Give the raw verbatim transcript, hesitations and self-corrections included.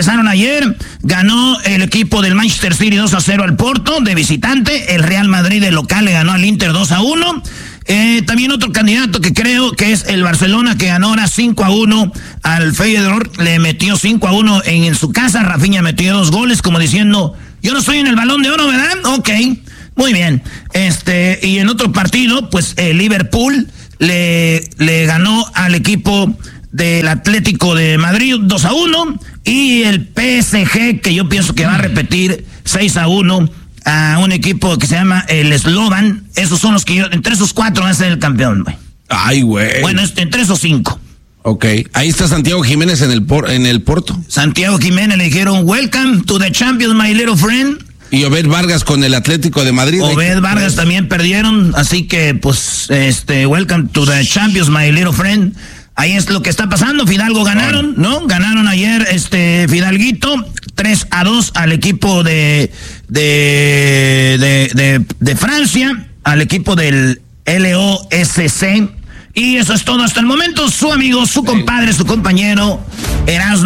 empezaron ayer. Ganó el equipo del Manchester City dos a cero al Porto de visitante. El Real Madrid de local le ganó al Inter dos a uno. Eh, también otro candidato que creo que es el Barcelona, que ganó ahora cinco a uno al Feyenoord. Le metió cinco a uno en, en su casa. Rafinha metió dos goles, como diciendo, yo no estoy en el Balón de Oro, ¿verdad? Ok, muy bien. Este, y en otro partido, pues el Liverpool le, le ganó al equipo del Atlético de Madrid dos a uno. Y el P S G, que yo pienso que va a repetir seis a uno a un equipo que se llama el Slovan. Esos son los que yo, entre esos cuatro van a ser el campeón, güey. Ay, güey. Bueno, entre esos cinco. Ok, ahí está Santiago Jiménez en el por, en el Porto. Santiago Jiménez le dijeron, welcome to the champions, my little friend. Y Obed Vargas con el Atlético de Madrid. Obed Vargas también perdieron, así que, pues, este, welcome to the champions, my little friend. Ahí es lo que está pasando. Fidalgo ganaron, ¿no? Ganaron ayer, este, Fidalguito, tres a dos al equipo de, de, de, de, de Francia, al equipo del L O S C. Y eso es todo hasta el momento. Su amigo, su compadre, su compañero, Erasmo.